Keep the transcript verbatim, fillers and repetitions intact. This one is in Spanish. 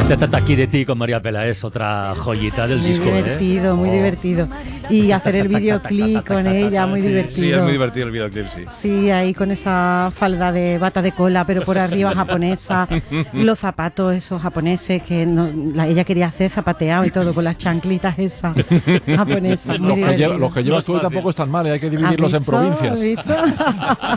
Aquí de ti con María Peláez, otra joyita del muy disco. Muy divertido, ¿eh? muy oh. divertido. Y hacer el videoclip con ella, muy sí, divertido. Sí, es muy divertido el videoclip, sí. Sí, ahí con esa falda de bata de cola, pero por arriba japonesa. Los zapatos esos japoneses que no, la, ella quería hacer zapateado y todo, con las chanclitas esas japonesas. Muy los, que lleva, divertido. los que llevas No es tú fácil. tampoco están mal, ¿eh? Hay que dividirlos en ¿Has visto? provincias. ¿Has visto?